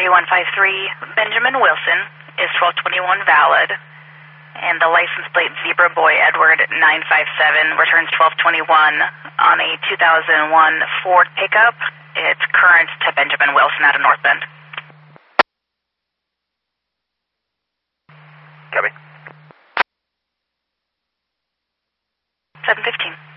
3153 Benjamin Wilson is 1221 valid, and the license plate Zebra Boy Edward 957 returns 1221 on a 2001 Ford pickup. It's current to Benjamin Wilson out of North Bend. Copy. 715.